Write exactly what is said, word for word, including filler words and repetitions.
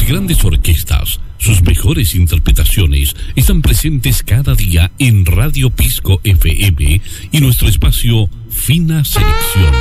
grandes orquestas, sus mejores interpretaciones están presentes cada día en Radio Pisco F M y nuestro espacio Fina Selección.